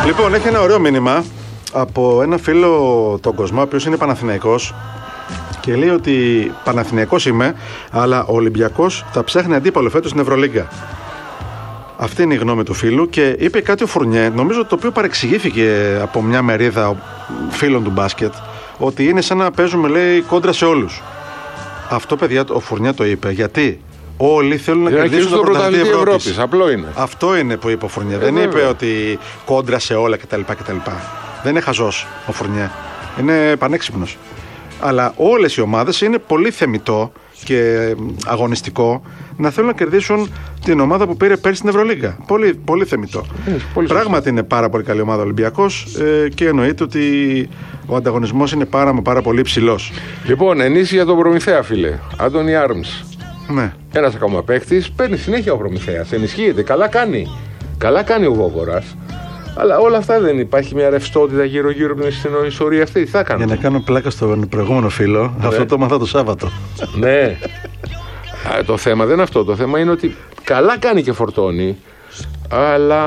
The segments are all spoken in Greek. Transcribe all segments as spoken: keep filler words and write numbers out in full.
Λοιπόν, έχει ένα ωραίο μήνυμα από ένα φίλο τον Κοσμά, ο οποίος είναι Παναθηναϊκός και λέει ότι Παναθηναϊκός είμαι, αλλά ο Ολυμπιακός θα ψάχνει αντίπαλο φέτος στην Ευρωλίγκα. Αυτή είναι η γνώμη του φίλου και είπε κάτι ο Φουρνιέ, νομίζω το οποίο παρεξηγήθηκε από μια μερίδα φίλων του μπάσκετ, ότι είναι σαν να παίζουμε, λέει, κόντρα σε όλους. Αυτό, παιδιά, ο Φουρνιέ το είπε γιατί όλοι θέλουν να κερδίσουν το πρωταθλητή Ευρώπης. Ευρώπης. Απλό είναι. Αυτό είναι που είπε ο Φουρνιέ. Ε, Δεν βέβαια. είπε ότι κόντρα σε όλα κτλ. κτλ. Δεν είναι χαζός ο Φουρνιέ. Είναι πανέξυπνος. Αλλά όλες οι ομάδες είναι πολύ θεμιτό και αγωνιστικό να θέλουν να κερδίσουν την ομάδα που πήρε πέρσι στην Ευρωλίγκα. Πολύ, πολύ θεμιτό. Είναι, πολύ Πράγματι είναι πάρα πολύ καλή ομάδα ο Ολυμπιακός ε, και εννοείται ότι ο ανταγωνισμός είναι πάρα, πάρα πολύ υψηλός. Λοιπόν, ενίσχυση για τον Προμηθέα, φίλε. Άντωνι Άρμς. Ναι. Ένας ακόμα παίκτης. Παίρνει συνέχεια ο Προμηθέας. Ενισχύεται. Καλά κάνει. Καλά κάνει ο Βόβορας. Αλλά όλα αυτά δεν υπάρχει μια ρευστότητα γύρω-γύρω από την ιστορία αυτή. Τι θα κάνω. Για να κάνω πλάκα στον προηγούμενο φίλο, ναι. Αυτό το μαθα το Σάββατο. Ναι. Α, το θέμα δεν είναι αυτό. Το θέμα είναι ότι καλά κάνει και φορτώνει, αλλά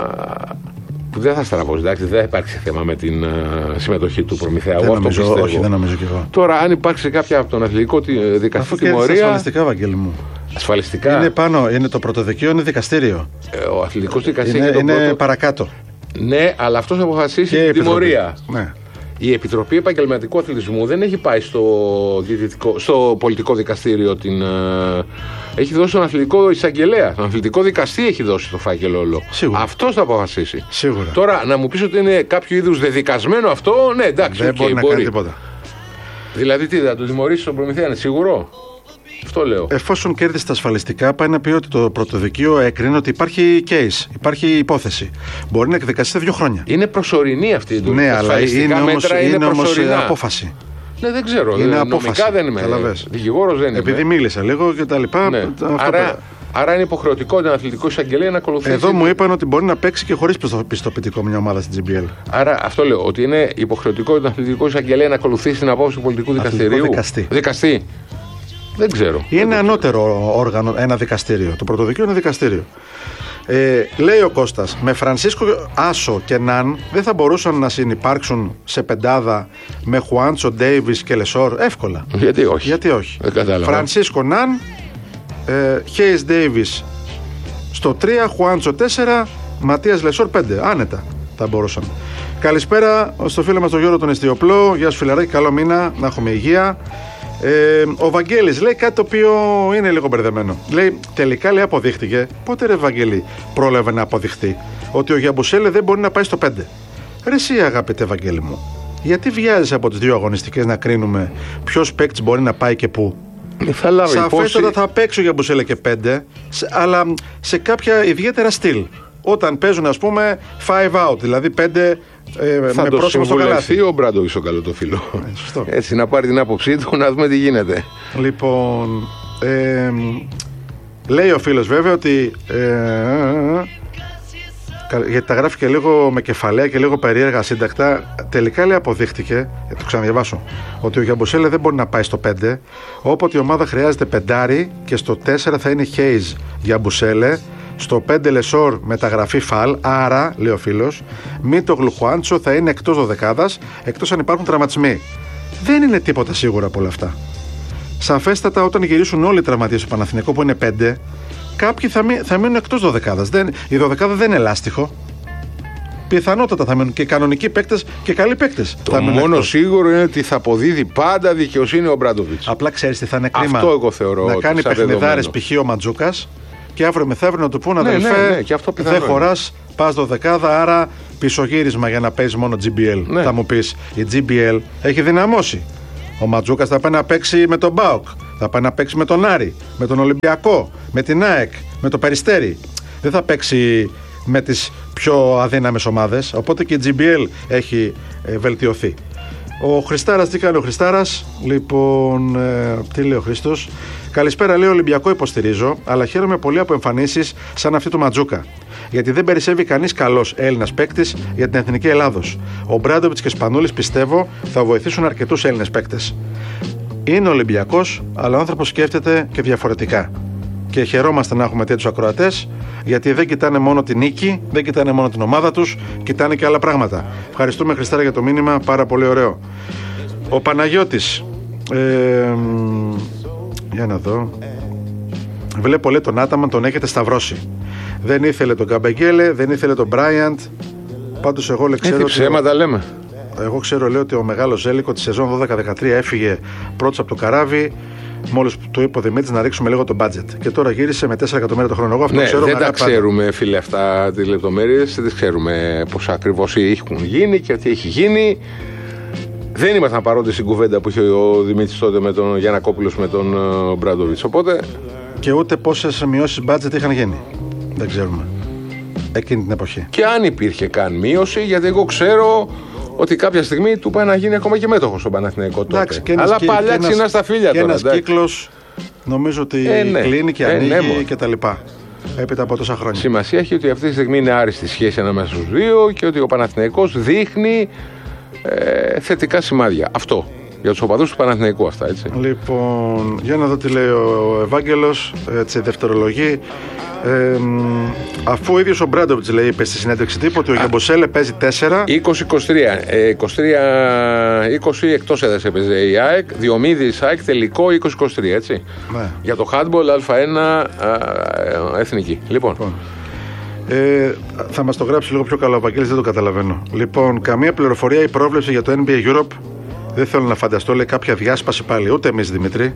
δεν θα στραβώσει. Εντάξει, δεν θα υπάρξει θέμα με την uh, συμμετοχή του Προμηθέα. Δεν νομίζω, αυτό όχι, δεν νομίζω κι εγώ. Τώρα, αν υπάρξει κάποια από τον αθλητικό δικαστή τιμωρία. Είναι ασφαλιστικά, Βαγγέλη μου. Ασφαλιστικά. Είναι πάνω, είναι το πρωτοδικείο, είναι δικαστήριο. Ε, ο αθλητικός δικαστής είναι, είναι, είναι πρώτο... παρακάτω. Ναι, αλλά αυτός θα αποφασίσει την τιμωρία. Ναι. Η Επιτροπή Επαγγελματικού Αθλητισμού δεν έχει πάει στο, στο πολιτικό δικαστήριο. Την, uh, έχει δώσει τον αθλητικό εισαγγελέα. Τον αθλητικό δικαστή έχει δώσει το φάκελο όλο. Αυτός θα αποφασίσει. Σίγουρα. Τώρα, να μου πεις ότι είναι κάποιο είδους δεδικασμένο αυτό, ναι, εντάξει, δεν okay, μπορεί να μπορεί. κάνει τίποτα. Δηλαδή, τι, θα το τιμωρήσει τον Προμηθέα, είναι σίγουρο. Αυτό λέω. Εφόσον κέρδισε τα ασφαλιστικά, πάει να πει ότι το πρωτοδικείο έκρινε ότι υπάρχει case, υπάρχει υπόθεση. Μπορεί να εκδικαστεί δύο χρόνια. Είναι προσωρινή αυτή η δουλειά. Ναι, αλλά είναι όμως, είναι είναι όμως απόφαση. Ναι, δεν ξέρω. Είναι νομικά απόφαση. Δεν είμαι. Δικηγόρος δεν είμαι. Επειδή μίλησα λίγο και τα λοιπά. Ναι. Άρα, άρα είναι υποχρεωτικό τον αθλητικό εισαγγελέα να ακολουθήσει. Εδώ μου είπαν ότι μπορεί να παίξει και χωρίς πιστοποιητικό μια ομάδα στην τζι μπι ελ. Άρα αυτό λέω. Ότι είναι υποχρεωτικό τον αθλητικό εισαγγελέα να ακολουθήσει την απόφαση του πολιτικού δικαστηρίου. Δικαστή. Δικαστή. Δεν ξέρω. Είναι δεν ανώτερο ξέρω. όργανο, ένα δικαστήριο. Το πρωτοδικείο είναι δικαστήριο. Ε, λέει ο Κώστας, με Φρανσίσκο Άσο και Ναν δεν θα μπορούσαν να συνυπάρξουν σε πεντάδα με Χουάντσο, Ντέιβις και Λεσόρ εύκολα. Γιατί όχι. Γιατί όχι. Δεν κατάλαβα. Φρανσίσκο Ναν, ε, Χέις Ντέιβις στο τρία, Χουάντσο τέσσερα, Ματίας Λεσόρ πέντε. Άνετα θα μπορούσαν. Καλησπέρα στο φίλο μας τον Γιώργο τον Εστιοπλό. Γεια σου φιλαράκι, καλό μήνα, να έχουμε υγεία. Ε, ο Βαγγέλης λέει κάτι το οποίο είναι λίγο μπερδεμένο. Λέει τελικά λέει αποδείχτηκε. Πότε ρε Βαγγέλη πρόλαβε να αποδειχτεί ότι ο Γιαμπουσέλε δεν μπορεί να πάει στο πέντε. Ρε εσύ αγαπητέ Βαγγέλη μου, γιατί βιάζεσαι από τις δύο αγωνιστικές να κρίνουμε ποιος παίκτης μπορεί να πάει και πού? Σαφέστατα θα παίξει ο Γιαμπουσέλε και πέντε, αλλά σε κάποια ιδιαίτερα στυλ. Όταν παίζουν ας πούμε five out, δηλαδή πέντε ε, θα με το πρόσωπο στο καλάθι. ο Μπράντοβιτς ο καλό το φίλο. Ε, Έτσι να πάρει την άποψή του να δούμε τι γίνεται. Λοιπόν, ε, λέει ο φίλος βέβαια ότι ε, γιατί τα γράφει και λίγο με κεφαλαία και λίγο περίεργα σύντακτα. Τελικά λέει αποδείχτηκε, το ξαναδιαβάσω, ότι ο Γιαμπουσέλε δεν μπορεί να πάει στο πέντε, όποτε η ομάδα χρειάζεται πεντάρι και στο τέσσερα θα είναι Χέιζ Γιαμπουσέλε, στο πέντε Λεσόρ μεταγραφή Φαλ, άρα, λέει ο φίλος, Μίτογλου Χουάντσο θα είναι εκτός δωδεκάδας, εκτός αν υπάρχουν τραυματισμοί. Δεν είναι τίποτα σίγουρα από όλα αυτά. Σαφέστατα, όταν γυρίσουν όλοι οι τραυματίες στο Παναθηναϊκό που είναι πέντε, κάποιοι θα, μει, θα μείνουν εκτός δωδεκάδας. Δεν, η δωδεκάδα δεν είναι ελάστιχο. Πιθανότατα θα μείνουν και κανονικοί παίκτες και καλοί παίκτες. Το μόνο εκτός. Σίγουρο είναι ότι θα αποδίδει πάντα δικαιοσύνη ο Μπράντοβιτς. Απλά ξέρεις τι θα είναι κρίμα. Αυτό εγώ θεωρώ. Να κάνει παιχνιδάρες π.χ. ο Μαντζούκας. Και αύριο μεθαύριο να του πούν, αδελφέ, ναι, ναι, ναι, και αυτό δεν χωράς, πας δωδεκάδα, άρα πισωγύρισμα για να παίζει μόνο τζι μπι ελ. Ναι. Θα μου πεις, η τζι μπι ελ έχει δυναμώσει. Ο Ματζούκας θα πάει να παίξει με τον ΜΠΑΟΚ, θα πάει να παίξει με τον Άρη, με τον Ολυμπιακό, με την ΑΕΚ, με το Περιστέρι. Δεν θα παίξει με τις πιο αδύναμες ομάδες, οπότε και η τζι μπι ελ έχει ε, βελτιωθεί. Ο Χριστάρας, τι κάνει ο Χριστάρας? Λοιπόν, ε, τι λέει ο Χρήστος? Καλησπέρα, λέει, Ολυμπιακό υποστηρίζω, αλλά χαίρομαι πολύ από εμφανίσεις σαν αυτή του Ματζούκα. Γιατί δεν περισσεύει κανείς καλός Έλληνας παίκτης για την εθνική Ελλάδος. Ο Μπράντοβιτς και Σπανούλης πιστεύω θα βοηθήσουν αρκετούς Έλληνες παίκτες. Είναι Ολυμπιακός, αλλά ο άνθρωπος σκέφτεται και διαφορετικά. και χαιρόμαστε να έχουμε τέτοιους ακροατές, γιατί δεν κοιτάνε μόνο την νίκη, δεν κοιτάνε μόνο την ομάδα τους, κοιτάνε και άλλα πράγματα. Ευχαριστούμε, Χριστάρα, για το μήνυμα, πάρα πολύ ωραίο. Ο Παναγιώτης, ε, για να δω, βλέπω, λέει, τον Άταμαν τον έχετε σταυρώσει. Δεν ήθελε τον Καμπεγγέλε, δεν ήθελε τον Μπράιαντ. Πάντως εγώ λέει, ξέρω. Έτσι ψέματα ότι... λέμε. Εγώ ξέρω, λέω, ότι ο μεγάλος Ζέλικο τη σεζόν δώδεκα δεκατρία έφυγε πρώτος από το καράβι. Μόλις του είπε ο Δημήτρης να ρίξουμε λίγο το budget. Και τώρα γύρισε με τέσσερα εκατομμύρια το χρόνο. Εγώ αυτό ναι, ξέρω. Δεν τα πάντα. ξέρουμε, φίλε, αυτά τις λεπτομέρειες. Δεν ξέρουμε πώς ακριβώς έχουν γίνει και τι έχει γίνει. Δεν ήμασταν παρόντες στην κουβέντα που είχε ο Δημήτρης τότε με τον Γιαννακόπουλος με τον Μπράντοβιτς. Οπότε. Και ούτε πόσες μειώσεις budget είχαν γίνει. Δεν ξέρουμε. Εκείνη την εποχή. Και αν υπήρχε καν μείωση, γιατί εγώ ξέρω ότι κάποια στιγμή του πάει να γίνει ακόμα και μέτοχο στον Παναθηναϊκό τότε. Εντάξει, αλλά κι, παλιά ξινά στα φίλια και τώρα. Ένας κύκλος νομίζω ότι ε, ναι. κλείνει και ε, ανοίγει ναι, και τα λοιπά. Έπειτα από τόσα χρόνια. Σημασία έχει ότι αυτή τη στιγμή είναι άριστη σχέση ανάμεσα στους δύο και ότι ο Παναθηναϊκός δείχνει ε, θετικά σημάδια. Αυτό. Για τους οπαδούς του Παναθηναϊκού αυτά, έτσι. Λοιπόν, για να δω τι λέει ο Ευάγγελος, έτσι δευτερολογεί. Ε, αφού ο ίδιος ο Μπράντοβιτς, λέει, είπε στη συνέντευξη τύπου ότι ο Γιαμποσέλε παίζει τέσσερα. είκοσι είκοσι τρία. Ε, είκοσι τρία είκοσι εκτός έδρας έπαιζε η ΑΕΚ. Διομήδης ΑΕΚ τελικό είκοσι είκοσι τρία, έτσι. Ναι. Για το handball Α1 α, εθνική. Λοιπόν. λοιπόν. Ε, θα μας το γράψει λίγο πιο καλά ο Βαγγέλης, δεν το καταλαβαίνω. Λοιπόν, καμία πληροφορία ή πρόβλεψη για το N B A Europe. Δεν θέλω να φανταστώ, λέει, κάποια διάσπαση πάλι. Ούτε εμείς, Δημήτρη.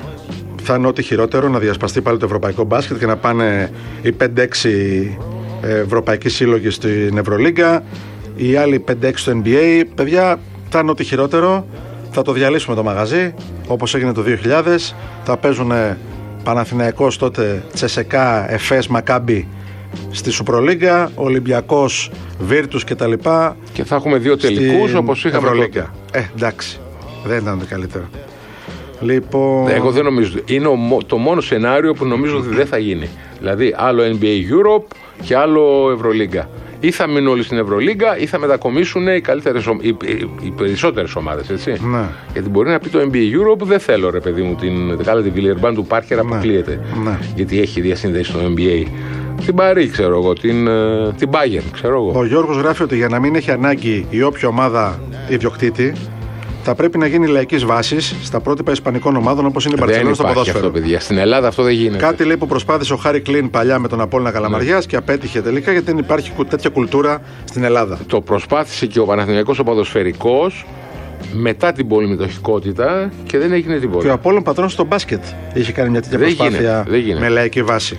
Θα είναι ό,τι χειρότερο να διασπαστεί πάλι το ευρωπαϊκό μπάσκετ και να πάνε οι πέντε έξι ευρωπαϊκοί σύλλογοι στην Ευρωλίγκα, οι άλλοι πέντε έξι στο N B A. Παιδιά, θα είναι ό,τι χειρότερο. Θα το διαλύσουμε το μαγαζί, όπως έγινε το δύο χιλιάδες. Θα παίζουν Παναθηναϊκός τότε, Τσεσεκά, Εφές, Μακάμπι στη Σουπρολίγκα, Ολυμπιακός, Βίρτους κτλ. Και θα έχουμε δύο τελικούς όπως είχαμε τότε. Ε, εντάξει. Δεν ήταν το καλύτερο. Λοιπόν... Εγώ δεν νομίζω. Είναι το μόνο σενάριο που νομίζω ότι δεν θα γίνει. Δηλαδή, άλλο N B A Europe και άλλο Ευρωλίγκα. Ή θα μείνουν όλοι στην Ευρωλίγκα ή θα μετακομίσουν οι, καλύτερες, οι, οι, οι περισσότερες ομάδες, έτσι. Ναι. Γιατί μπορεί να πει το N B A Europe, δεν θέλω, ρε παιδί μου, την καλά την Βιλερμπάν του Πάρκερ αποκλείεται. Ναι. Γιατί έχει διασύνδεση στο N B A. Την Παρί, ξέρω εγώ, την, την Bayern, ξέρω εγώ. Ο Γιώργος γράφει ότι για να μην έχει ανάγκη η όποια ομάδα ιδιοκτήτη, θα πρέπει να γίνει λαϊκής βάσης στα πρότυπα ισπανικών ομάδων όπως είναι η Μπαρτσελόνα στο ποδόσφαιρο. Αυτό, παιδιά. Στην Ελλάδα αυτό δεν γίνεται. Κάτι, λέει, που προσπάθησε ο Χάρι Κλίν παλιά με τον Απόλλωνα Καλαμαριάς, ναι, και απέτυχε τελικά γιατί δεν υπάρχει τέτοια κουλτούρα στην Ελλάδα. Το προσπάθησε και ο Παναθηναϊκός ο ποδοσφαιρικός μετά την πολυμετοχικότητα και δεν έγινε τίποτα. Και ο Απόλλων πατρός στο μπάσκετ είχε κάνει μια τέτοια δεν προσπάθεια γίνεται, με λαϊκή βάση.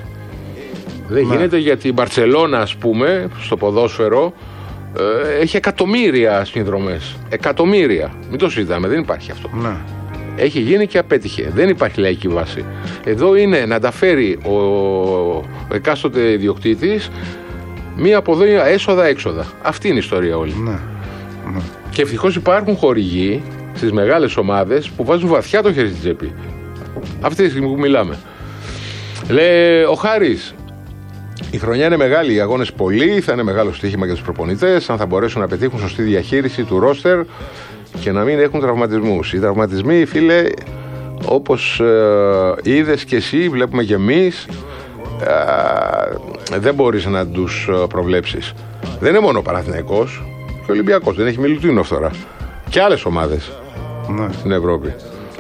Δεν ναι. γίνεται, γιατί η Μπαρτσελόνα, ας πούμε, στο ποδόσφαιρο ε, έχει εκατομμύρια συνδρομές. Εκατομμύρια. Μην το συζητάμε, δεν υπάρχει αυτό. Ναι. Έχει γίνει και απέτυχε. Δεν υπάρχει λαϊκή βάση. Εδώ είναι να τα φέρει ο, ο εκάστοτε ιδιοκτήτης μία αποδόνια έσοδα-έξοδα. Αυτή είναι η ιστορία όλη. Ναι. Ναι. Και ευτυχώς υπάρχουν χορηγοί στις μεγάλες ομάδες που βάζουν βαθιά το χέρι στην τσέπη. Αυτή τη στιγμή που μιλάμε. Λέει ο Χάρης, η χρονιά είναι μεγάλη, οι αγώνες πολλοί, θα είναι μεγάλο στοίχημα για τους προπονητές, αν θα μπορέσουν να πετύχουν σωστή διαχείριση του ρόστερ και να μην έχουν τραυματισμούς. Οι τραυματισμοί, φίλε, όπως ε, είδες και εσύ, βλέπουμε και εμείς, ε, δεν μπορείς να τους προβλέψεις. Δεν είναι μόνο ο Παναθηναϊκός και ο Ολυμπιακός, δεν έχει Μιλουτίνοφ τώρα. Και άλλες ομάδες ναι. στην Ευρώπη.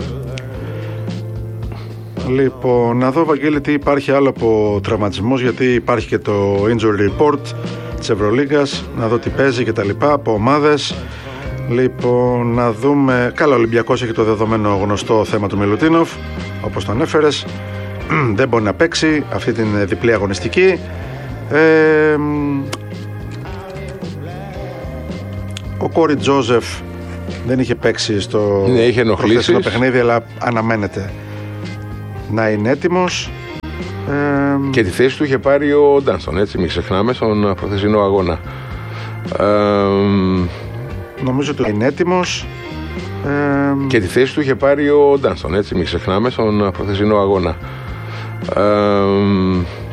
Λοιπόν, να δω, Βαγγέλη, τι υπάρχει άλλο από τραυματισμούς, γιατί υπάρχει και το injury report της Ευρωλίγκας, να δω τι παίζει και τα λοιπά από ομάδες. Λοιπόν, να δούμε. Καλά, ο Ολυμπιακός έχει το δεδομένο γνωστό θέμα του Μιλουτίνοφ, όπως το ανέφερες. Δεν μπορεί να παίξει αυτή την διπλή αγωνιστική. Ε, ο Κόρι Τζόζεφ δεν είχε παίξει στο ναι, προχθεσινό παιχνίδι, αλλά αναμένεται να είναι έτοιμος. Ε, και τη θέση του είχε πάρει ο Ντάνστον, έτσι, μην ξεχνάμε, στον προχθεσινό αγώνα. Ε, νομίζω ότι είναι έτοιμος. Ε, και τη θέση του είχε πάρει ο Ντάνστον, έτσι, μην ξεχνάμε, στον προχθεσινό αγώνα. Ε,